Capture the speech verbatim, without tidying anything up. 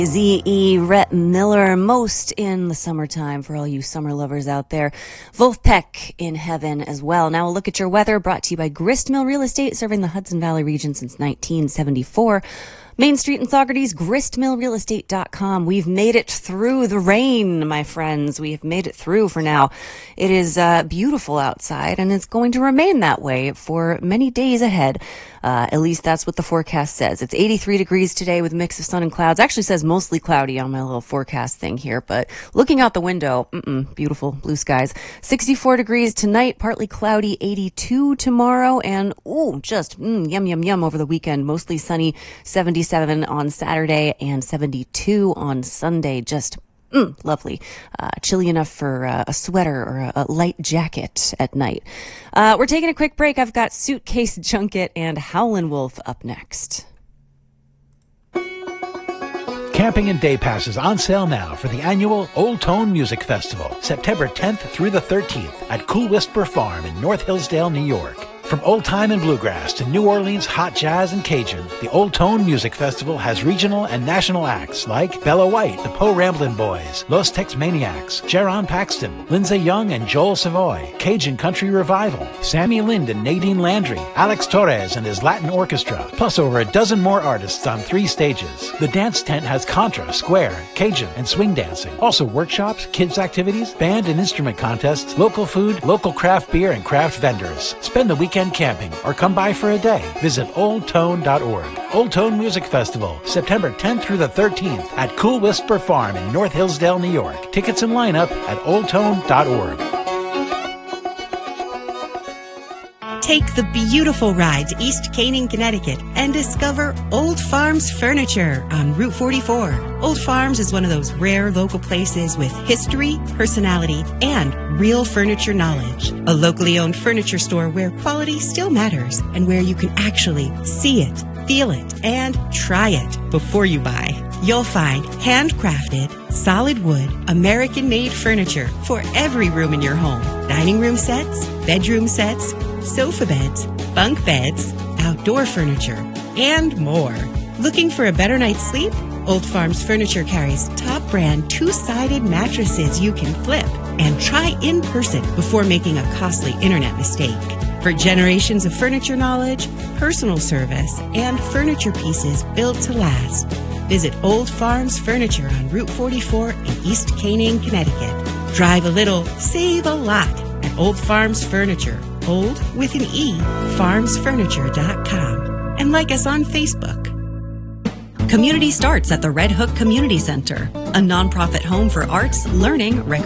Z E. Rhett Miller, Most in the Summertime for all you summer lovers out there. Wolfpack in Heaven as well. Now a look at your weather, brought to you by Gristmill Real Estate, serving the Hudson Valley region since nineteen seventy-four. Main Street in Saugerties, gristmill real estate dot com. We've made it through the rain, my friends. We have made it through for now. It is uh, beautiful outside, and it's going to remain that way for many days ahead. Uh, at least that's what the forecast says. It's eighty-three degrees today with a mix of sun and clouds. Actually says mostly cloudy on my little forecast thing here, but looking out the window, mm-mm, beautiful blue skies. sixty-four degrees tonight, partly cloudy, eighty-two tomorrow, and ooh, just mm, yum, yum, yum over the weekend. Mostly sunny, seventy-seven on Saturday and seventy-two on Sunday. Just Mm, lovely. Uh, chilly enough for uh, a sweater or a, a light jacket at night. Uh, we're taking a quick break. I've got Suitcase Junket and Howlin' Wolf up next. Camping and day passes on sale now for the annual Old Tone Music Festival, September tenth through the thirteenth at Cool Whisper Farm in North Hillsdale, New York. From old time and bluegrass to New Orleans hot jazz and Cajun, the Old Tone Music Festival has regional and national acts like Bella White, the Po Ramblin' Boys, Los Tex Maniacs, Jaron Paxton, Lindsay Young and Joel Savoy, Cajun Country Revival, Sammy Lind and Nadine Landry, Alex Torres and his Latin Orchestra, plus over a dozen more artists on three stages. The dance tent has contra, square, Cajun, and swing dancing. Also workshops, kids activities, band and instrument contests, local food, local craft beer, and craft vendors. Spend the weekend camping or come by for a day. Visit old tone dot org. Old Tone Music Festival, September tenth through the thirteenth at Cool Whisper Farm in North Hillsdale, New York. Tickets and lineup at old tone dot org. Take the beautiful ride to East Canaan, Connecticut and discover Old Farms Furniture on Route forty-four. Old Farms is one of those rare local places with history, personality, and real furniture knowledge. A locally owned furniture store where quality still matters and where you can actually see it, feel it, and try it before you buy. You'll find handcrafted, solid wood, American-made furniture for every room in your home. Dining room sets, bedroom sets, sofa beds, bunk beds, outdoor furniture, and more. Looking for a better night's sleep? Old Farms Furniture carries top brand two-sided mattresses you can flip and try in person before making a costly internet mistake. For generations of furniture knowledge, personal service, and furniture pieces built to last, visit Old Farms Furniture on Route forty-four in East Canaan, Connecticut. Drive a little, save a lot at Old Farms Furniture. Old with an E, farms furniture dot com. And like us on Facebook. Community starts at the Red Hook Community Center, a nonprofit home for arts, learning, recreation,